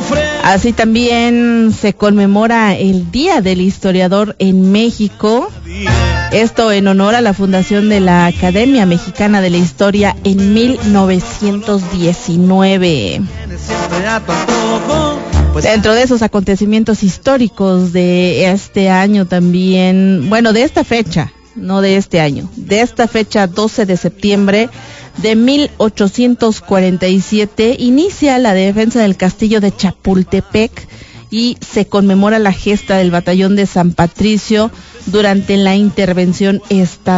Así también se conmemora el Día del Historiador en México. Esto en honor a la fundación de la Academia Mexicana de la Historia en 1919. Dentro de esos acontecimientos históricos de este año también, bueno, de esta fecha, no de este año, de esta fecha 12 de septiembre de 1847, inicia la defensa del castillo de Chapultepec y se conmemora la gesta del batallón de San Patricio durante la intervención estadounidense.